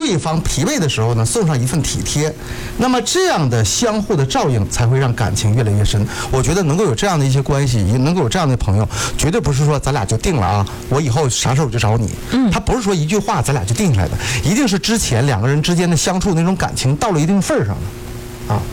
对方疲惫的时候呢，送上一份体贴。那么这样的相互的照应，才会让感情越来越深。我觉得能够有这样的一些关系，也能够有这样的朋友，绝对不是说咱俩就定了啊，我以后啥时候我就找你。他不是说一句话咱俩就定下来的，一定是之前两个人之间的相处那种感情到了一定份儿上了。